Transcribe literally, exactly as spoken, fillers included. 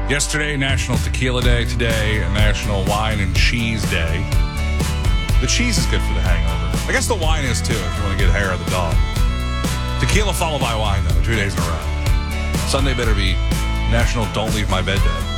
Yesterday, National Tequila Day. Today, National Wine and Cheese Day. The cheese is good for the hangover. I guess the wine is too, if you want to get hair of the dog. Tequila followed by wine, though, two days in a row. Sunday better be National Don't Leave My Bed Day.